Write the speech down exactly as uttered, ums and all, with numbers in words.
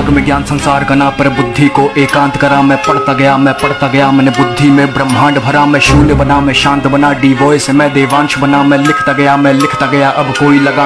दिमाग में ज्ञान संसार का ना, पर बुद्धि को एकांत करा। मैं पढ़ता गया मैं पढ़ता गया, मैंने बुद्धि में ब्रह्मांड भरा। मैं शून्य बना मैं शांत बना, डी वॉइस मैं देवांश बना। मैं लिखता गया मैं लिखता गया, अब कोई लगा